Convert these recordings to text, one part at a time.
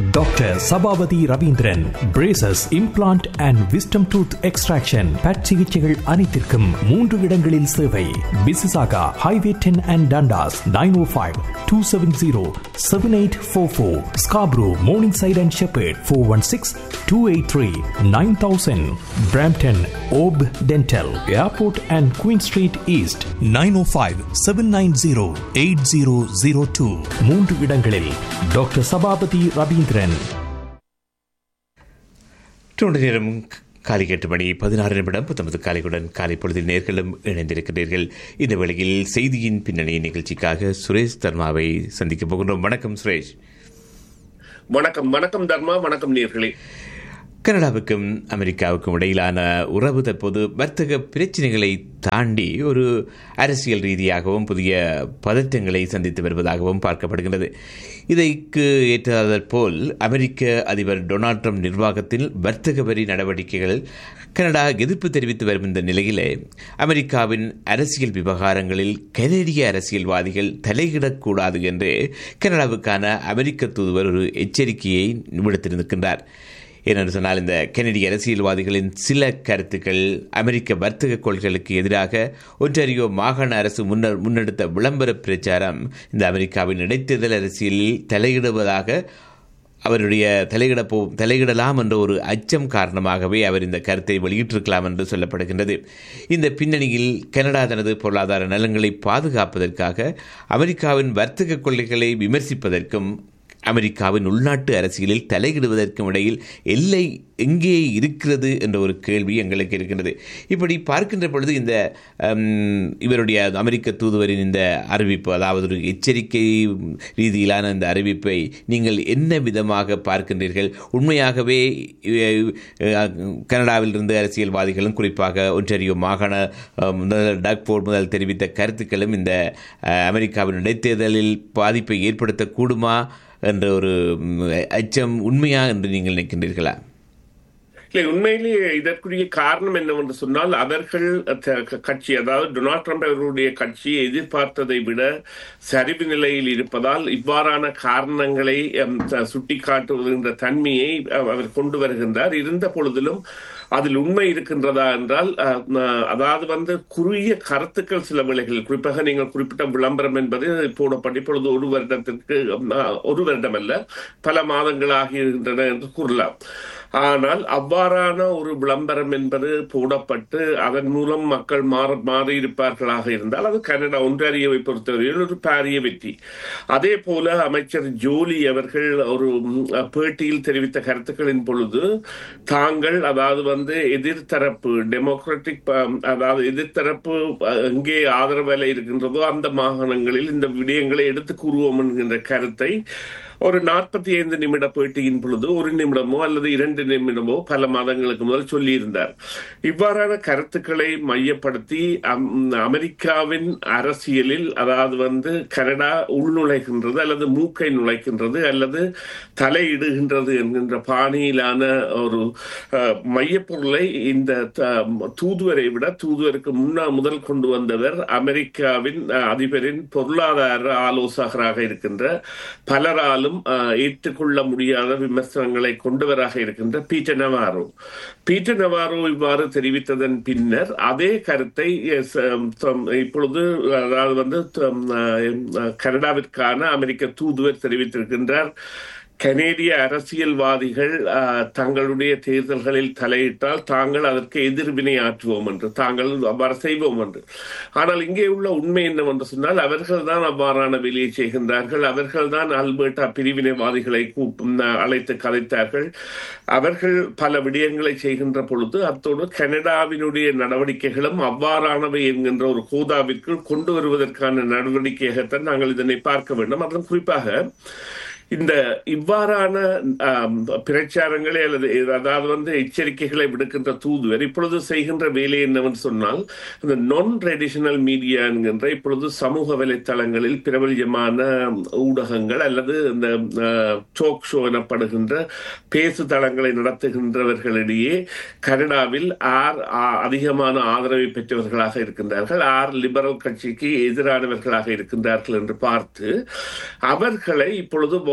Doctor Sabapathi Ravindran, braces, implant and wisdom tooth extraction, but சிகிச்சைகள் அனைத்திற்கும் 3 இடங்களில் சேவை. பிசிசாகா highway 10 and Dundas 905-270-7844. Scarborough, morning side and shepherd 416-283-9000. Brampton, Orb Dental, Airport and Queen Street East 905-790-8002. 3 இடங்களில் doctor Sabapathi Ravindran. நேரம் காலை 8 மணி 16 நிமிடம். புத்தமது காலையுடன் காலை பொழுதில் நேர்களும் இணைந்திருக்கிறீர்கள். இந்த வேளையில் செய்தியின் பின்னணி நிகழ்ச்சிக்காக சுரேஷ் தர்மாவை சந்திக்க போகின்றோம். வணக்கம் சுரேஷ். வணக்கம். வணக்கம் தர்மா. வணக்கம் நேர்களே. கனடாவுக்கும் அமெரிக்காவுக்கும் இடையிலான உறவு தற்போது வர்த்தக பிரச்சினைகளை தாண்டி ஒரு அரசியல் ரீதியாகவும் புதிய பதற்றங்களை சந்தித்து வருவதாகவும் பார்க்கப்படுகிறது. இதற்கு ஏற்றாற்போல் அமெரிக்க அதிபர் டொனால்ட் ட்ரம்ப் நிர்வாகத்தில் வர்த்தக வரி நடவடிக்கைகள் கனடா எதிர்ப்பு தெரிவித்து வரும் இந்த நிலையிலே அமெரிக்காவின் அரசியல் விவகாரங்களில் கனேடிய அரசியல்வாதிகள் தலையிடக்கூடாது என்று கனடாவுக்கான அமெரிக்க தூதுவர் ஒரு எச்சரிக்கையை விடுத்திருக்கின்றார். ஏனென்று சொன்னால், இந்த கெனடிய அரசியல்வாதிகளின் சில கருத்துக்கள் அமெரிக்க வர்த்தக கொள்கைகளுக்கு எதிராக ஒன்டாரியோ மாகாண அரசு முன்னெடுத்த விளம்பர பிரச்சாரம் இந்த அமெரிக்காவின் இடைத்தேர்தல் அரசியலில் தலையிடுவதாக அவருடைய தலையிடலாம் என்ற ஒரு அச்சம் காரணமாகவே அவர் இந்த கருத்தை வெளியிட்டிருக்கலாம் என்று சொல்லப்படுகின்றது. இந்த பின்னணியில் கனடா தனது பொருளாதார நலன்களை பாதுகாப்பதற்காக அமெரிக்காவின் வர்த்தக கொள்கைகளை விமர்சிப்பதற்கும் அமெரிக்காவின் உள்நாட்டு அரசியலில் தலையிடுவதற்கும் இடையில் எல்லை எங்கே இருக்கிறது என்ற ஒரு கேள்வி எங்களுக்கு இருக்கின்றது. இப்படி பார்க்கின்ற பொழுது இந்த இவருடைய அமெரிக்க தூதுவரின் இந்த அறிவிப்பு, அதாவது ஒரு எச்சரிக்கை ரீதியிலான இந்த அறிவிப்பை நீங்கள் என்ன விதமாக பார்க்கின்றீர்கள்? உண்மையாகவே கனடாவில் இருந்து அரசியல்வாதிகளும் குறிப்பாக ஒன்டாரியோ மாகாண முதல்வர் டக் ஃபோர்ட் முதல் தெரிவித்த கருத்துக்களும் இந்த அமெரிக்காவின் இடைத்தேர்தலில் பாதிப்பை ஏற்படுத்தக்கூடுமா என்ற ஒரு அச்சம் உண்மையா என்று நீங்கள் நினைக்கின்றீர்களா? இல்லை, உண்மையிலேயே இதற்குரிய காரணம் என்னவென்று சொன்னால், அவர்கள் கட்சி, அதாவது டொனால்ட் ட்ரம்ப் அவர்களுடைய கட்சி எதிர்பார்த்ததை விட சரிவு நிலையில் இருப்பதால் இவ்வாறான காரணங்களை சுட்டிக்காட்டுகின்ற தன்மையை அவர் கொண்டு வருகின்றார். இருந்த பொழுதிலும் அதில் உண்மை இருக்கின்றதா என்றால், அதாவது குறுகிய கருத்துக்கள் சில வேளைகளில், குறிப்பாக நீங்கள் குறிப்பிட்ட விளம்பரம் என்பது போடப்பட்டு இப்பொழுது ஒரு வருடம் அல்ல, பல மாதங்களாக இருக்கின்றன என்று கூறலாம். ஆனால் அவ்வாறான ஒரு விளம்பரம் என்பது போடப்பட்டு அதன் மூலம் மக்கள் மாறியிருப்பார்களாக இருந்தால் அது கனடா ஒன்றாரியோவை பொறுத்தவரையில் ஒரு பாரிய வெற்றி. அதே போல அமைச்சர் ஜோலி அவர்கள் ஒரு பேட்டியில் தெரிவித்த கருத்துக்களின் பொழுது தாங்கள், அதாவது எதிர்த்தரப்பு டெமோக்ராட்டிக், அதாவது எதிர்த்தரப்பு எங்கே ஆதரவு இருக்கின்றதோ அந்த மாகாணங்களில் இந்த விடயங்களை எடுத்து கூறுவோம் என்கின்ற கருத்தை ஒரு 45 நிமிட பேட்டியின் பொழுது 1 நிமிடமோ அல்லது 2 நிமிடமோ பல மாதங்களுக்கு முதல் சொல்லியிருந்தார். இவ்வாறான கருத்துக்களை மையப்படுத்தி அமெரிக்காவின் அரசியலில், அதாவது கனடா உள்நுழைகின்றது அல்லது மூக்கை நுழைக்கின்றது அல்லது தலையிடுகின்றது என்கின்ற பாணியிலான ஒரு மையப்பொருளை இந்த தூதுவரை விட தூதுவருக்கு முதல் கொண்டு வந்தவர் அமெரிக்காவின் அதிபரின் பொருளாதார ஆலோசகராக இருக்கின்ற பலராலும் ஏற்றுக்கொள்ள முடியாத விமர்சனங்களை கொண்டவராக இருக்கின்ற பீட்டர் நவாரோ இவ்வாறு தெரிவித்ததன் பின்னர் அதே கருத்தை இப்பொழுது, அதாவது கனடாவிற்கான அமெரிக்க தூதுவர் தெரிவித்திருக்கின்றார். கனேடிய அரசியல்வாதிகள் தங்களுடைய தேர்தல்களில் தலையிட்டால் தாங்கள் அதற்கு எதிர்வினை ஆற்றுவோம் என்று, தாங்கள் அவ்வாறு செய்வோம் என்று. ஆனால் இங்கே உள்ள உண்மை என்னவென்று சொன்னால், அவர்கள் தான் அவ்வாறான வேலையை செய்கின்றார்கள். அவர்கள் தான் அல்பர்டா பிரிவினைவாதிகளை அழைத்து கதைத்தார்கள். அவர்கள் பல விடயங்களை செய்கின்ற பொழுது அத்தோடு கனடாவினுடைய நடவடிக்கைகளும் அவ்வாறானவை என்கின்ற ஒரு கோதாவிற்குள் கொண்டு வருவதற்கான நடவடிக்கையாகத்தான் நாங்கள் இதனை பார்க்க வேண்டும். அதுவும் குறிப்பாக இந்த இவ்வாறான பிரச்சாரங்களை அல்லது அதாவது எச்சரிக்கைகளை விடுக்கின்ற தூதுவர் இப்பொழுது செய்கின்ற வேலை என்னவென்று சொன்னால், இந்த நான் ட்ரெடிஷனல் மீடியா என்கின்ற இப்பொழுது சமூக வலைத்தளங்களில் பிரபல்யமான ஊடகங்கள் அல்லது இந்த டோக் ஷோ எனப்படுகின்ற பேசு தளங்களை நடத்துகின்றவர்களிடையே கனடாவில் அதிகமான ஆதரவை பெற்றவர்களாக இருக்கின்றார்கள், லிபரல் கட்சிக்கு எதிரானவர்களாக இருக்கின்றார்கள் என்று பார்த்து அவர்களை இப்பொழுது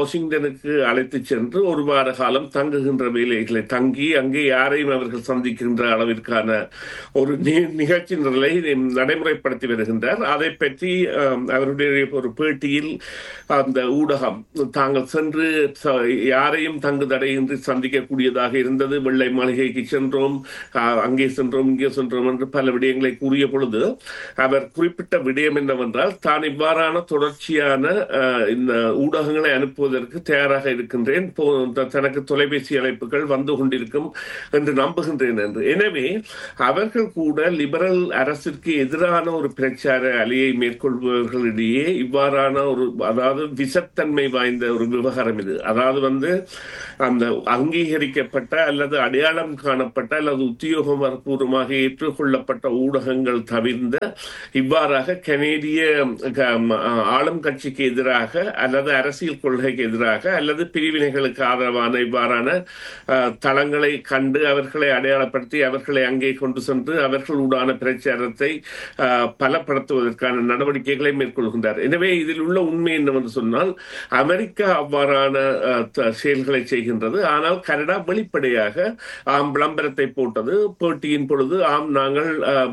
வாஷிங்டனுக்கு அழைத்து சென்று ஒரு வார காலம் தங்குகின்ற வேலைகளை தங்கி அங்கே யாரையும் அவர்கள் சந்திக்கின்ற அளவிற்கான ஒரு நிகழ்ச்சி நிரலை நடைமுறைப்படுத்தி வருகின்றார். அதை பற்றி அவருடைய ஒரு பேட்டியில் அந்த ஊடகம் தாங்கள் சென்று யாரையும் தங்கு தடையின்றி சந்திக்கக்கூடியதாக இருந்தது, வெள்ளை மாளிகைக்கு சென்றோம், அங்கே சென்றோம், இங்கே சென்றோம் என்று பல விடயங்களை கூறிய பொழுது அவர் குறிப்பிட்ட விடயம் என்னவென்றால், தான் இவ்வாறான தொடர்ச்சியான இந்த ஊடகங்களை அனுப்புவதற்கு தயாராக இருக்கின்றேன், தனக்கு தொலைபேசி அழைப்புகள் வந்து கொண்டிருக்கும் என்று நம்புகின்றேன் என்று. எனவே அவர்கள் கூட லிபரல் அரசிற்கு எதிரான ஒரு பிரச்சார அலையை மேற்கொள்பவர்களிடையே இவ்வாறான ஒரு, அதாவது விசத்தன்மை வாய்ந்த ஒரு விவகாரம் இது. அதாவது அந்த அங்கீகரிக்கப்பட்ட அல்லது அடையாளம் காணப்பட்ட அல்லது உத்தியோகபூர்வமாக ஏற்றுக்கொள்ளப்பட்ட ஊடகங்கள் தவிர்ந்த இவ்வாறாக கனேடிய ஆளும் கட்சிக்கு எதிராக அல்லது அரசியல் கொள்கைக்கு எதிராக அல்லது பிரிவினைகளுக்கு ஆதரவான இவ்வாறான தளங்களை கண்டு அவர்களை அடையாளப்படுத்தி அவர்களை அங்கே கொண்டு சென்று அவர்களுடான பிரச்சாரத்தை பலப்படுத்துவதற்கான நடவடிக்கைகளை மேற்கொள்கின்றார். எனவே இதில் உள்ள உண்மை என்னவென்று சொன்னால், அமெரிக்கா அவ்வாறான செயல்களை செய்கின்றது. ஆனால் கனடா வெளிப்படையாக விளம்பரத்தை போட்டது, பேட்டியின் பொழுது நாங்கள்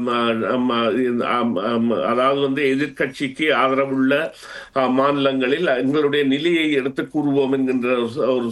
அதாவது எதிர்கட்சிக்கு ஆதரவுள்ள மாநிலங்களில் எங்களுடைய நிலையை எடுத்து கூறுவோம் என்கின்ற ஒரு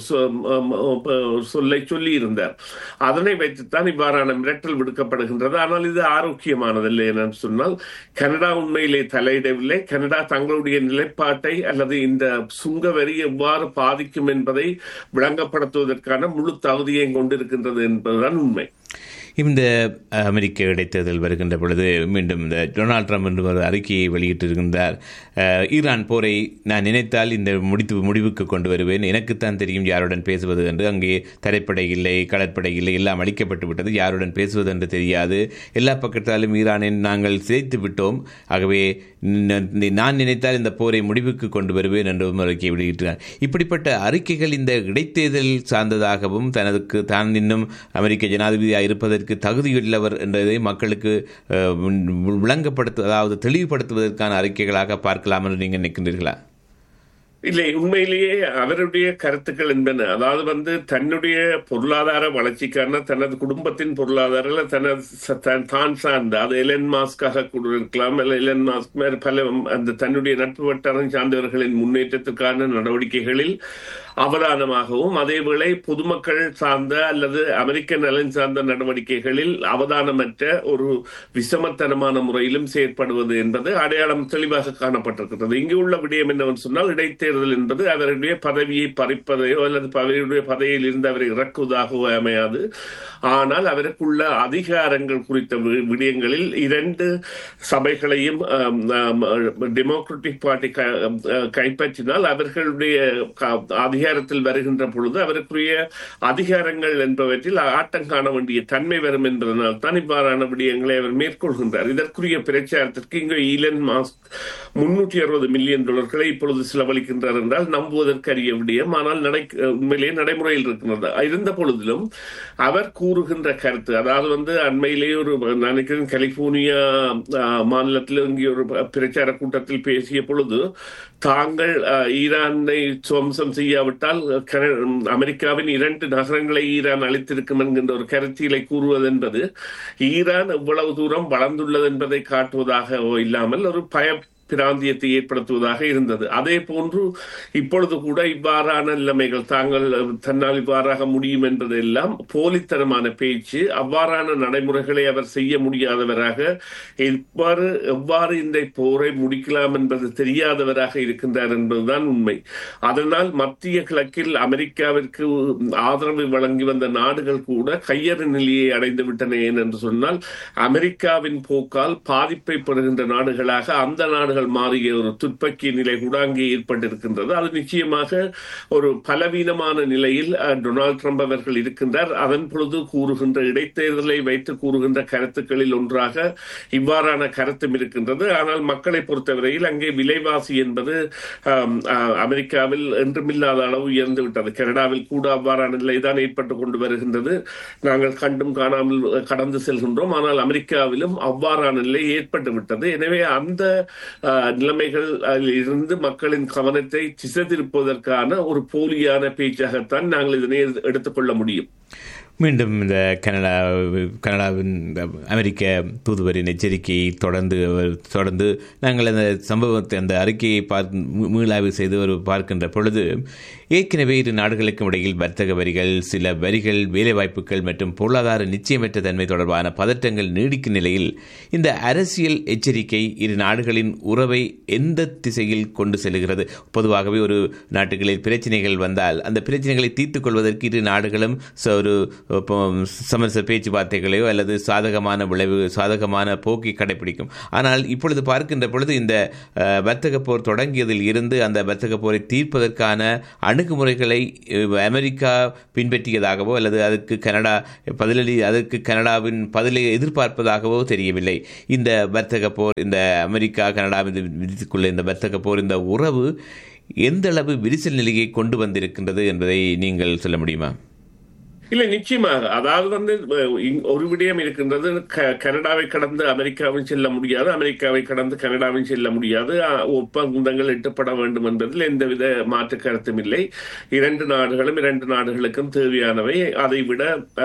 சொல்லை சொல்லி இருந்தார். அதனை வைத்துத்தான் இவ்வாறான மிரட்டல் விடுக்கப்படுகின்றது. ஆனால் இது ஆரோக்கியமானதில்லை என்று சொன்னால், கனடா உண்மையிலே தலையிடவில்லை. கனடா தங்களுடைய நிலைப்பாட்டை அல்லது இந்த சுங்க வரி எவ்வாறு பாதிக்கும் என்பதை விளங்கப்படுத்துவதற்கான முழு தகுதியை கொண்டிருக்கின்றது என்பதுதான் உண்மை. இந்த அமெரிக்க இடைத்தேர்தல் வருகின்ற பொழுது மீண்டும் இந்த டொனால்ட் ட்ரம்ப் என்று ஒரு அறிக்கையை வெளியிட்டிருக்கின்றார். ஈரான் போரை நான் நினைத்தால் இந்த முடிவுக்கு கொண்டு வருவேன், எனக்குத்தான் தெரியும் யாருடன் பேசுவது என்று. அங்கே தரைப்படை இல்லை, கடற்படை இல்லை, எல்லாம் அழிக்கப்பட்டு விட்டது, யாருடன் பேசுவது என்று தெரியாது, எல்லா பக்கத்தாலும் ஈரானை நாங்கள் சிதைத்து விட்டோம், ஆகவே நான் நினைத்தால் இந்த போரை முடிவுக்கு கொண்டு வருவேன் என்று அறிக்கை வெளியிட்டார். இப்படிப்பட்ட அறிக்கைகள் இந்த இடைத்தேர்தல் சார்ந்ததாகவும் தான் இன்னும் அமெரிக்க ஜனாதிபதியாக இருப்பதற்கு தகுதியுள்ளவர் என்பதை மக்களுக்கு அதாவது தெளிவுபடுத்துவதற்கான அறிக்கைகளாக பார்க்கலாம் என்று நீங்கள் நினைக்கின்றீர்களா? இல்லை, உண்மையிலேயே அவருடைய கருத்துக்கள் என்பன, அதாவது தன்னுடைய பொருளாதார வளர்ச்சிக்கான தனது குடும்பத்தின் பொருளாதார தான் சார்ந்த, அது எலன் மாஸ்காக கூட இருக்கலாம், எலன் மாஸ்க் பல அந்த தன்னுடைய நட்பு வட்டாரம் சார்ந்தவர்களின் முன்னேற்றத்திற்கான நடவடிக்கைகளில் அவதானமாகவும், அதேவேளை பொதுமக்கள் சார்ந்த அல்லது அமெரிக்க நலன் சார்ந்த நடவடிக்கைகளில் அவதானமற்ற ஒரு விஷமத்தனமான முறையிலும் செயற்படுவது என்பது அடையாளம் தெளிவாக காணப்பட்டிருக்கிறது. இங்கு உள்ள விடயம் என்னவென்று சொன்னால், இடைத்தேர்தல் என்பது அவருடைய பதவியை பறிப்பதையோ அல்லது அவருடைய பதவியில் இருந்து அவரை இறக்குவதாகவோ அமையாது. ஆனால் அவருக்குள்ள அதிகாரங்கள் குறித்த விடயங்களில் இரண்டு சபைகளையும் டெமோக்ராட்டிக் பார்ட்டி கைப்பற்றினால் அவர்களுடைய அதிகாரத்தில் வருகின்ற பொழுது அவருக்குரிய அதிகாரங்கள் என்பவற்றில் ஆட்டம் காண வேண்டிய தன்மை வரும் என்பதனால் தான் இவ்வாறான விடயங்களை அவர் மேற்கொள்கின்றார். இதற்குரிய பிரச்சாரத்திற்கு இங்கு ஈலன் மாஸ்க் $360 மில்லியன் இப்பொழுது செலவழிக்கின்றார் என்றால் நம்புவதற்கரிய விடயம். ஆனால் உண்மையிலேயே நடைமுறையில் இருக்கின்றது. இருந்த பொழுதிலும் அவர் கூறுகின்ற கருத்து, அதாவது அண்மையிலேயே ஒரு நினைக்கிறேன் கலிபோர்னியா மாநிலத்தில் இங்கே ஒரு பிரச்சார கூட்டத்தில் பேசிய பொழுது, தாங்கள் ஈரானை துவம்சம் செய்யாவிட்டால் அமெரிக்காவின் 2 நகரங்களை ஈரான் அளித்திருக்கும் என்கின்ற ஒரு கருத்தியலை கூறுவது என்பது ஈரான் எவ்வளவு தூரம் வளர்ந்துள்ளது என்பதை காட்டுவதாக இல்லாமல் ஒரு பிராந்தியத்தை ஏற்படுத்துவதாக இருந்தது. அதே போன்று இப்பொழுது கூட இவ்வாறான நிலைமைகள் தன்னால் இவ்வாறாக முடியும் என்பதெல்லாம் போலித்தனமான பேச்சு. அவ்வாறான நடைமுறைகளை அவர் செய்ய முடியாதவராக, எவ்வாறு இந்த போரை முடிக்கலாம் என்பது தெரியாதவராக இருக்கின்றார் என்பதுதான் உண்மை. அதனால் மத்திய கிழக்கில் அமெரிக்காவிற்கு ஆதரவு வழங்கி வந்த நாடுகள் கூட கையறு நிலையை அடைந்து விட்டன. என்று சொன்னால் அமெரிக்காவின் போக்கால் பாதிப்பை பெறுகின்ற நாடுகளாக அந்த நாடுகள் மாறிய ஒரு துப்பாக்கிய நிலை கூட அங்கே ஏற்பட்டிருக்கின்றது. அது நிச்சயமாக ஒரு பலவீனமான நிலையில் டொனால்ட் ட்ரம்ப் அவர்கள் இருக்கின்றார். அதன் பொழுது கூறுகின்ற இடைத்தேர்தலை வைத்து கூறுகின்ற கருத்துக்களில் ஒன்றாக இவ்வாறான கருத்தும் இருக்கின்றது. ஆனால் மக்களை பொறுத்தவரையில் அங்கே விலைவாசி என்பது அமெரிக்காவில் என்றுமில்லாத அளவு உயர்ந்து விட்டது. கனடாவில் கூட அவ்வாறான நிலைதான் ஏற்பட்டுக் கொண்டு வருகின்றது. நாங்கள் கண்டும் காணாமல் கடந்து செல்கின்றோம். ஆனால் அமெரிக்காவிலும் அவ்வாறான நிலை ஏற்பட்டு விட்டது. எனவே அந்த நிலைமைகள் இருந்து மக்களின் கவனத்தை திசை திருப்பதற்கான ஒரு போலியான பேச்சாகத்தான் நாங்கள் இதனை எடுத்துக்கொள்ள முடியும். மீண்டும் இந்த கனடாவின் அமெரிக்க தூதுவரின் எச்சரிக்கையை தொடர்ந்து நாங்கள் அந்த சம்பவத்தை அந்த அறிக்கையை மீளாய்வு செய்து பார்க்கின்ற பொழுது ஏற்கனவே இரு நாடுகளுக்கும் இடையில் வர்த்தக வரிகள், சில வரிகள், வேலைவாய்ப்புகள் மற்றும் பொருளாதார நிச்சயமற்ற தன்மை தொடர்பான பதற்றங்கள் நீடிக்கும் நிலையில் இந்த அரசியல் எச்சரிக்கை இரு நாடுகளின் உறவை எந்த திசையில் கொண்டு செல்கிறது? பொதுவாகவே ஒரு நாட்டுகளில் பிரச்சனைகள் வந்தால் அந்த பிரச்சனைகளை தீர்த்துக் கொள்வதற்கு இரு நாடுகளும் ஒரு சமரச பேச்சுவார்த்தைகளையோ அல்லது சாதகமான போக்கை கடைபிடிக்கும். ஆனால் இப்பொழுது பார்க்கின்ற பொழுது இந்த வர்த்தக போர் தொடங்கியதில் இருந்து அந்த வர்த்தக போரை தீர்ப்பதற்கான அணுகுமுறைகளை அமெரிக்கா பின்பற்றியதாகவோ அல்லது அதற்கு கனடாவின் பதிலை எதிர்பார்ப்பதாகவோ தெரியவில்லை. இந்த வர்த்தக போர், இந்த அமெரிக்கா கனடா விதித்துக்குள்ள இந்த வர்த்தக போர், இந்த உறவு எந்த அளவு விரிசல் நிலையை கொண்டு வந்திருக்கின்றது என்பதை நீங்கள் சொல்ல முடியுமா? இல்லை, நிச்சயமாக. அதாவது ஒரு விடயம் இருக்கின்றது. கனடாவை கடந்து அமெரிக்காவும் செல்ல முடியாது, அமெரிக்காவை கடந்து கனடாவும் செல்ல முடியாது. ஒப்பந்தங்கள் எட்டப்பட வேண்டும் என்பதில் எந்தவித மாற்று கருத்தும் இல்லை. இரண்டு நாடுகளுக்கும் தேவையானவை. அதைவிட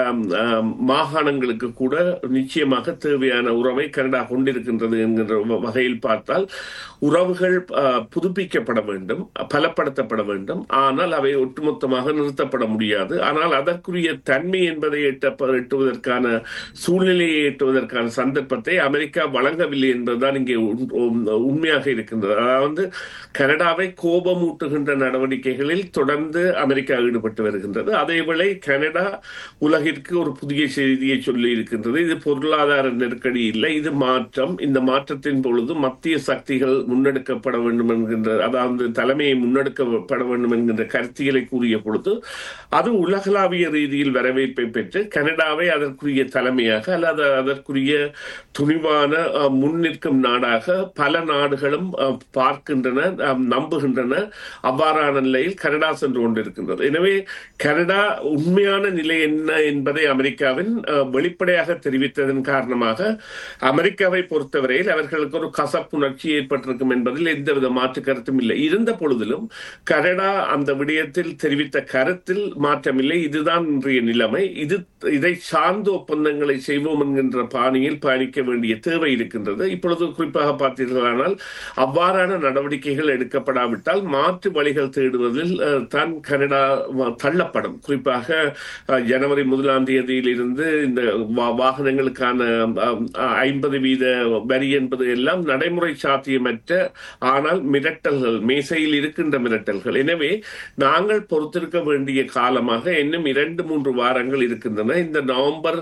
மாகாணங்களுக்கு கூட நிச்சயமாக தேவையான உறவை கனடா கொண்டிருக்கின்றது என்கின்ற வகையில் பார்த்தால் உறவுகள் புதுப்பிக்கப்பட வேண்டும், பலப்படுத்தப்பட வேண்டும். ஆனால் அவை ஒட்டுமொத்தமாக நிறுத்தப்பட முடியாது. ஆனால் அதற்குரிய தன்மை என்பதை எட்டுவதற்கான சூழ்நிலையை எட்டுவதற்கான சந்தர்ப்பத்தை அமெரிக்கா வழங்கவில்லை என்பதுதான் இங்கே உண்மையாக இருக்கின்றது. அதாவது கனடாவை கோபமூட்டுகின்ற நடவடிக்கைகளில் தொடர்ந்து அமெரிக்கா ஈடுபட்டு வருகின்றது. அதேவேளை கனடா உலகிற்கு ஒரு புதிய செய்தியை சொல்லி இருக்கின்றது. இது பொருளாதார நெருக்கடி இல்லை, இது மாற்றம். இந்த மாற்றத்தின் பொழுது மத்திய சக்திகள் முன்னெடுக்கப்பட வேண்டும் என்கின்ற, அதாவது தலைமையை முன்னெடுக்கப்பட வேண்டும் என்கின்ற கருத்தியலை கூறிய பொழுது அது உலகளாவிய ரீதியில் வரவேற்பை பெற்று கனடாவை அதற்குரிய தலைமையாக அல்லது அதற்குரிய துணிவான முன்னிற்கும் நாடாக பல நாடுகளும் பார்க்கின்றன, நம்புகின்றன. அவ்வாறான நிலையில் கனடா சென்று கொண்டிருக்கின்றது. எனவே கனடா உண்மையான நிலை என்ன என்பதை அமெரிக்காவின் வெளிப்படையாக தெரிவித்ததன் காரணமாக அமெரிக்காவை பொறுத்தவரையில் அவர்களுக்கு ஒரு கசப்புணர்ச்சி ஏற்பட்டிருக்கும் என்பதில் எந்தவித மாற்று கருத்தும் இல்லை. இருந்த பொழுதிலும் கனடா அந்த விடயத்தில் தெரிவித்த கருத்தில் மாற்றமில்லை. இதுதான் இன்றைய நிலைமை. இதை சார்ந்த ஒப்பந்தங்களை செய்வோம் என்கின்ற பாணியில் பயணிக்க வேண்டிய தேவை இருக்கின்றது. இப்பொழுது குறிப்பாக பார்த்தீர்களானால் அவ்வாறான நடவடிக்கைகள் எடுக்கப்படாவிட்டால் மாற்று வழிகள் தேடுவதில் தான் கனடா தள்ளப்படும். குறிப்பாக ஜனவரி 1 இருந்து இந்த வாகனங்களுக்கான 50% வரி என்பது எல்லாம் நடைமுறை சாத்தியமற்ற, ஆனால் மிரட்டல்கள், மேசையில் இருக்கின்ற மிரட்டல்கள். எனவே நாங்கள் பொறுத்திருக்க வேண்டிய காலமாக இன்னும் 2-3 வாரங்கள் இருக்கின்றன. இந்த நவம்பர்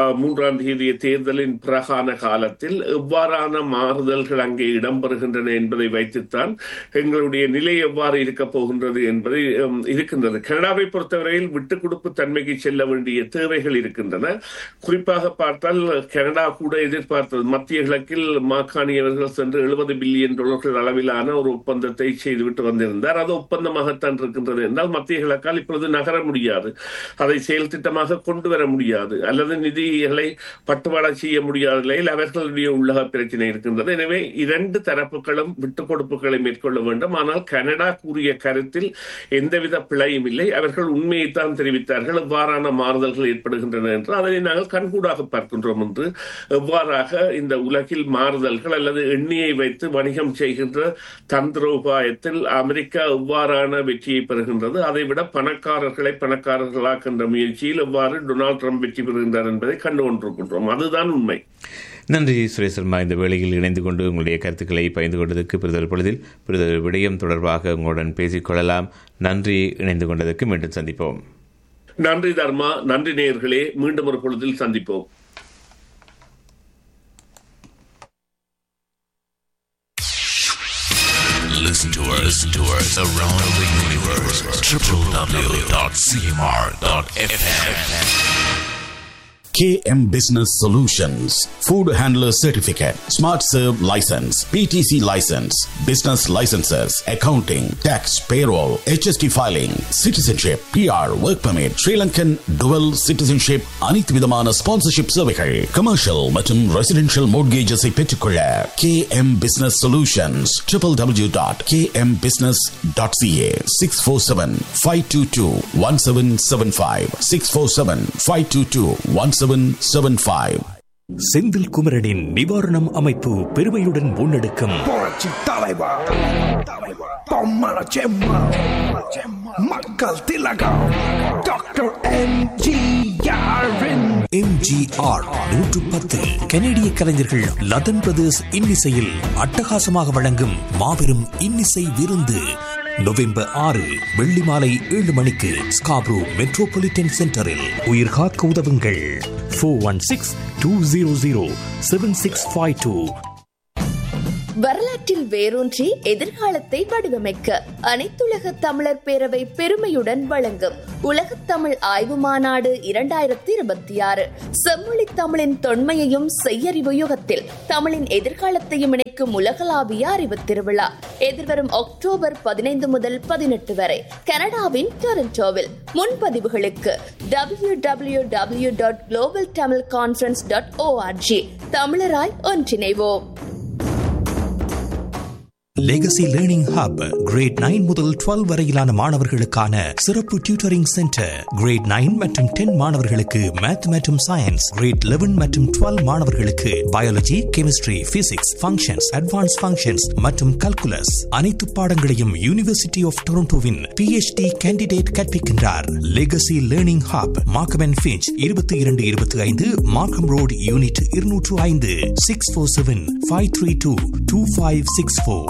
3 தேர்தலின் பிரகான காலத்தில் எவ்வாறான மாறுதல்கள் அங்கே இடம்பெறுகின்றன என்பதை வைத்துத்தான் எங்களுடைய நிலை எவ்வாறு இருக்க போகின்றது என்பதை இருக்கின்றது. கனடாவை பொறுத்தவரையில் விட்டுக் கொடுப்பு தன்மைக்கு செல்ல வேண்டிய தேவைகள் இருக்கின்றன. குறிப்பாக பார்த்தால் கனடா கூட எதிர்பார்த்தது, மத்திய கிழக்கில் மாக்காணி அவர்கள் சென்று $70 பில்லியன் அளவிலான ஒரு ஒப்பந்தத்தை செய்துவிட்டு வந்திருந்தார். அது ஒப்பந்தமாகத்தான் இருக்கின்றது என்றால் மத்திய கிழக்கால் இப்பொழுது நகர முடியாது, அதை செயல் திட்டமாக கொண்டு வர முடியாது, அல்லது நிதிகளை பட்டுவாடா செய்ய முடியாத நிலையில் அவர்களுடைய உள்ளக பிரச்சனை இருக்கின்றது. எனவே 2 தரப்புகளும் விட்டுக் கொடுப்புகளை மேற்கொள்ள வேண்டும். ஆனால் கனடா கூறிய கருத்தில் எந்தவித பிழையும் இல்லை. அவர்கள் உண்மையைத்தான் தெரிவித்தார்கள். எவ்வாறான மாறுதல்கள் ஏற்படுகின்றன என்று அதனை நாங்கள் கண்கூடாக பார்க்கின்றோம். என்று எவ்வாறாக இந்த உலகில் மாறுதல்கள் அல்லது எண்ணெயை வைத்து வணிகம் செய்கின்ற தந்திரோபாயத்தில் அமெரிக்கா எவ்வாறான வெற்றியை பெறுகின்றது, அதைவிட பணக்காரர்களாக்கின்ற முயற்சியில் எவ்வாறு டொனால்ட் ட்ரம்ப் வெற்றி பெறுகின்றார் என்பதை கண்டு கொண்டிருக்கின்றோம். அதுதான் உண்மை. நன்றி சுரேஷ் சர்மா. இந்த வேளையில் இணைந்து கொண்டு உங்களுடைய கருத்துக்களை பகிர்ந்து கொண்டதற்கு பிறிதொரு விடயம் தொடர்பாக உங்களுடன் பேசிக்கொள்ளலாம். நன்றி, இணைந்து கொண்டதற்கு. மீண்டும் சந்திப்போம். நன்றி தர்மா. நன்றி நேயர்களே. மீண்டும் ஒரு பொழுதில் சந்திப்போம். Listen to us around the universe. www.cmr.fm KM Business Solutions, Food Handler Certificate, Smart Serve License, PTC License, Business Licenses, Accounting, Tax, Payroll, HST Filing, Citizenship, PR, Work Permit, Sri Lankan Dual Citizenship, அனைத்து விதமான sponsorship சேவைகள், commercial மற்றும் residential mortgages பெற்றுக்கொள்ள KM Business Solutions, www.kmbusiness.ca, 647-522-1775, 647-522-1775. Senthil குமரனின் நிவாரணம் அமைப்பு பெருமையுடன் முன்னெடுக்கும் புரட்சி தலைவர் பொம்மன செம்மா மக்கள் திலகம் டாக்டர் MGR 110 கனேடிய கலைஞர்கள் லதன் பிரதர்ஸ் இன்னிசையில் அட்டகாசமாக வழங்கும் மாபெரும் இன்னிசை விருந்து நவம்பர் 6 வெள்ளி மாலை 7 மணிக்கு ஸ்காப்ரோ மெட்ரோபாலிட்டன் சென்டரில். உயிர் காக்க உதவுங்கள். 416-200-7652. வரலாற்றில் வேரூன்றி எதிர்காலத்தை வடிவமைக்க அனைத்துலக தமிழர் பேரவை பெருமையுடன் வழங்கும் உலகத் தமிழ் ஆய்வு மாநாடு 2026. செம்மொழி தமிழின் தொன்மையையும் செய்யறிவு யுகத்தில் தமிழின் எதிர்காலத்தையும் இணைக்கும் உலகளாவிய அறிவு திருவிழா எதிர்வரும் அக்டோபர் 15 முதல் 18 வரை கனடாவின் டொரண்டோவில். முன்பதிவுகளுக்கு www.globaltamilconference.org. தமிழராய் ஒன்றிணைவோம். லெகசி லேர்னிங் ஹப் கிரேட் 9 முதல் 12 வரையிலான மாணவர்களுக்கான சிறப்பு டியூட்டரிங் சென்டர். கிரேட் 9 மற்றும் 10 மாணவர்களுக்கு மேத் மற்றும் சயின்ஸ், கிரேட் 11 மற்றும் 12 மாணவர்களுக்கு biology, chemistry, physics, functions, advance functions மற்றும் கல்குலஸ். அனைத்து பாடங்களையும் university of டொரண்டோவின் PhD candidate கற்பிக்கின்றார். Legacy learning hub Markham and Finch 2225 மார்க்கம் ரோட் யூனிட் 205 647-532-2564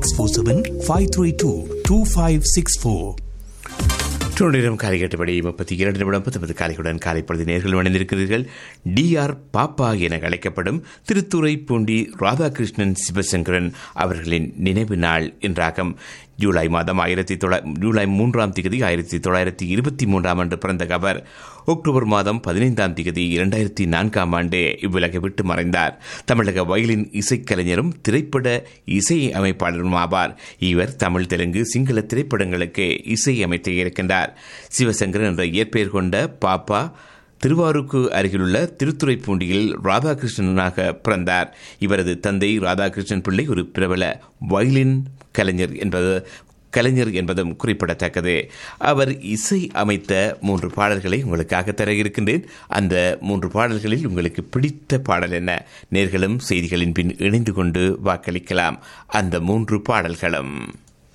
647-532-2564. நேரம் காலை 8 மணி 32 நிமிடம் 19 காலையுடன் காலை பொழுது நேர்கள் இணைந்திருக்கிறீர்கள். DR பாப்பா என அழைக்கப்படும் திருத்துறைப்பூண்டி ராதாகிருஷ்ணன் சிவசங்கரன் அவர்களின் நினைவு நாள் இன்றாகும். ஜூலை 3ஆம் தேதி 1923 ஆண்டு பிறந்த அவர் அக்டோபர் 15ஆம் தேதி 2004ஆம் ஆண்டு இவ்வுலகை விட்டு மறைந்தார். தமிழக வயலின் இசைக்கலைஞரும் திரைப்பட இசை அமைப்பாளரும் ஆவார். இவர் தமிழ், தெலுங்கு, சிங்கள திரைப்படங்களுக்கு இசை அமைத்து இருக்கின்றார். சிவசங்கரன் என்ற இயற்பெயர் கொண்ட பாப்பா திருவாரூருக்கு அருகிலுள்ள திருத்துறைப்பூண்டியில் ராதாகிருஷ்ணனாக பிறந்தார். இவரது தந்தை ராதாகிருஷ்ணன் பிள்ளை ஒரு பிரபல வயலின் கலைஞர் என்பதும் குறிப்பிடத்தக்கது. அவர் இசை அமைத்த 3 பாடல்களை உங்களுக்காக தர இருக்கின்றேன். அந்த 3 பாடல்களில் உங்களுக்கு பிடித்த பாடல் என்ன? நேர்களும் செய்திகளின் பின் இணைந்து கொண்டு வாக்களிக்கலாம். அந்த 3 பாடல்களும்